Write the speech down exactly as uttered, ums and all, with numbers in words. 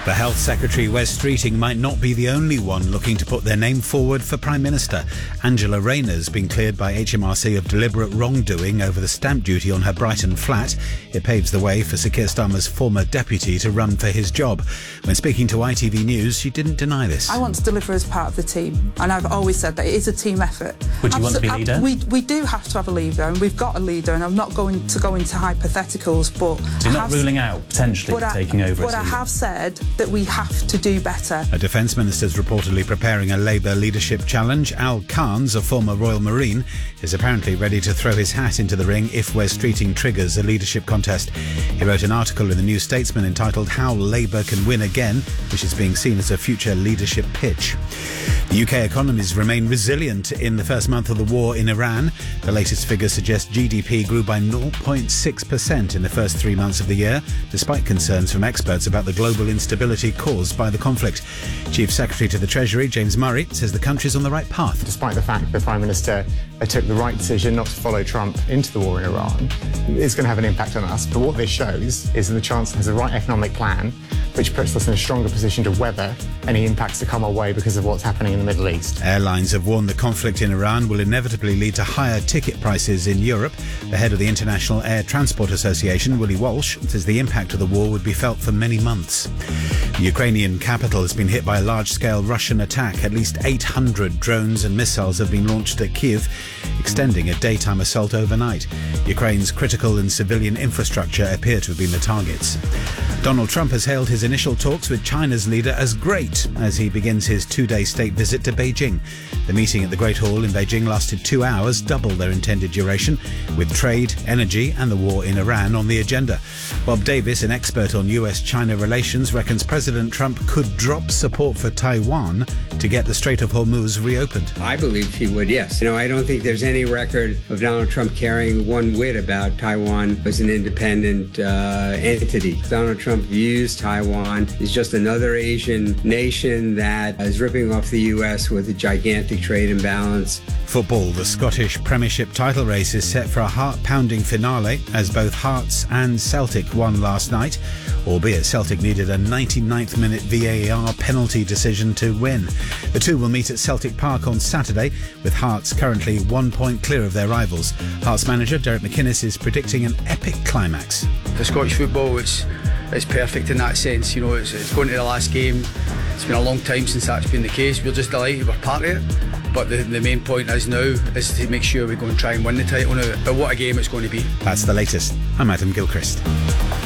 The Health Secretary, Wes Streeting, might not be the only one looking to put their name forward for Prime Minister. Angela Rayner's been cleared by H M R C of deliberate wrongdoing over the stamp duty on her Brighton flat. It paves the way for Sir Keir Starmer's former deputy to run for his job. When speaking to I T V News, she didn't deny this. I want to deliver as part of the team, and I've always said that it is a team effort. Would you Absol- want to be leader? We, we do have to have a leader, and we've got a leader, and I'm not going to go into hypotheticals, but... So you're not ruling out potentially taking over as But I leader? have said that we have to do better. A defence minister's reportedly preparing a Labour leadership challenge. Al Carnes, a former Royal Marine, is apparently ready to throw his hat into the ring if Wes Streeting triggers a leadership contest. He wrote an article in the New Statesman entitled How Labour Can Win Again, which is being seen as a future leadership pitch. The U K economies remain resilient in the first month of the war in Iran. The latest figures suggest G D P grew by zero point six percent in the first three months of the year, despite concerns from experts about the global instability caused by the conflict. Chief Secretary to the Treasury, James Murray, says the country's on the right path. Despite the fact the Prime Minister took the right decision not to follow Trump into the war in Iran, it's going to have an impact on us. But what this shows is that the Chancellor has the right economic plan, which puts us in a stronger position to weather any impacts that come our way because of what's happening in the Middle East. Airlines have warned the conflict in Iran will inevitably lead to higher ticket prices in Europe. The head of the International Air Transport Association, Willie Walsh, says the impact of the war would be felt for many months. The Ukrainian capital has been hit by a large-scale Russian attack. At least eight hundred drones and missiles have been launched at Kyiv, extending a daytime assault overnight. Ukraine's critical and civilian infrastructure appear to have been the targets. Donald Trump has hailed his initial talks with China's leader as great as he begins his two-day state visit to Beijing. The meeting at the Great Hall in Beijing lasted two hours, double their intended duration, with trade, energy and the war in Iran on the agenda. Bob Davis, an expert on U S China relations, reckons President Trump could drop support for Taiwan to get the Strait of Hormuz reopened. I believe he would, yes. You know, I don't think there's any record of Donald Trump caring one whit about Taiwan as an independent uh, entity. Donald Trump views Taiwan as just another Asian nation that is ripping off the U S with a gigantic trade imbalance. Football, the Scottish Premiership title race is set for a heart-pounding finale as both Hearts and Celtic won last night, albeit Celtic needed a ninety-ninth minute V A R penalty decision to win. The two will meet at Celtic Park on Saturday, with Hearts currently one point clear of their rivals. Hearts manager Derek McInnes is predicting an epic climax. For Scottish football, it's it's perfect in that sense. You know, it's, it's going to the last game. It's been a long time since that's been the case. We're just delighted we're part of it. But the, the main point is now is to make sure we go and try and win the title now. But what a game it's going to be. That's the latest. I'm Adam Gilchrist.